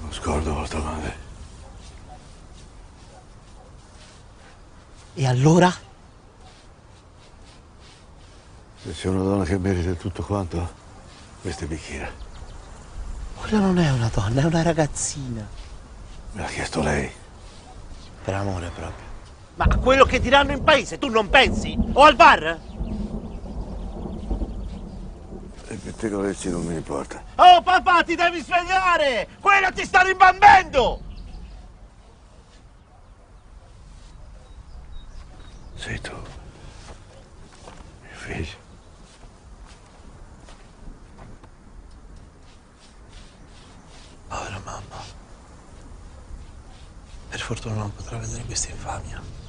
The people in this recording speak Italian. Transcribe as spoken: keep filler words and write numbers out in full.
Non scordo vostra madre. E allora? Se c'è una donna che merita tutto quanto, questa è Bikira. Quella non è una donna, è una ragazzina. Me l'ha chiesto lei. Per amore proprio. Ma a quello che diranno in paese tu non pensi? O al bar? I pettegolezzi non mi importa. Oh papà, ti devi svegliare! Quello ti sta rimbambendo! Sei tu, mio figlio. Povera mamma. Per fortuna non potrà vedere questa infamia.